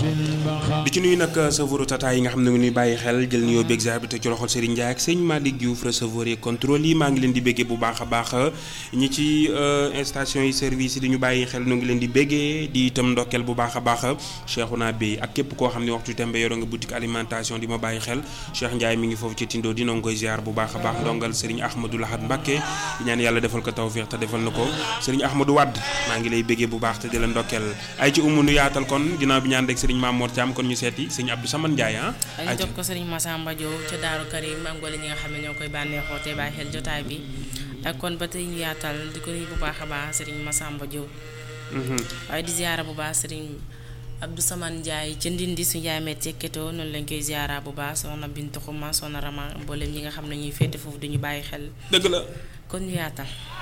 di ci nuyu nag chauffeur tata yi nga xam ne ñuy bàyyi xel jël nuyoo beeg ziar bi te ci loxol Serigne Ndiaye ak sëñ Malick Diouf receveur yi contrôle yi maa ngi leen di béggee bu baax a baax ñi ci station yi service yi di ñu bàyyi xel ñu ngi leen di béggee di itam ndokkeel bu baax a baax Cheikhouna Bey ak képp koo xam ne waxtu tembe yoro nga boutique alimentation di ma bàyyi xel Cheikh Ndiaye mi ngi foofu ci Tindo dina nga koy ziar bu baax a baax ndongal Serigne Ahmadou Lahad Mbacké di ñaan yàlla defal ko tawfiq te defal na ko Serigne Ahmadou Wade maa ngi lay béggee bu baax te di la ndokkeel ay ci umu nu yaatal kon ginnaaw bi ñaan rek Serigne Mamour Thiam kon ñu seeti sëñ Abdou Samane Ndiaye ñu jox ko Serigne Massamba Diop ca Daaru Karim am ngole ñi nga xam ne ñoo koy bànneexoo te bàyyi xel jotaay bi ak kon ba tey ñu yaatal di ko nuyu bu baax a baax Serigne Massamba Diop waaye di ziara bu baax Serigne Abdou Samane Ndiaye ca Ndindi su Ndiaye met cekketoo noonu lañ koy ziara bu baax soxna Bintu Xuma soxna Rama mboolem ñi nga xam ne ñuy féete foofu duñu bàyyi xel dëgg la kon ñu yaatal